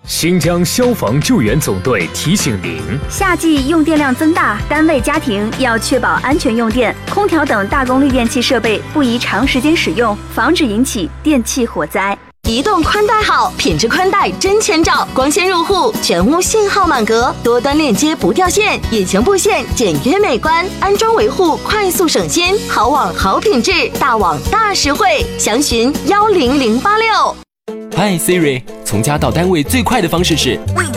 新疆消防救援总队提醒您： 夏季用电量增大，单位家庭要确保安全用电，空调等大功率电器设备不宜长时间使用，防止引起电器火灾。 移动宽带好，品质宽带真千兆，光纤入户，全屋信号满格，多端链接不掉线，隐形布线简约美观，安装维护快速省心，好网好品质，大网大实惠，详询10086。 嗨 Siri， 从家到单位最快的方式是。 喂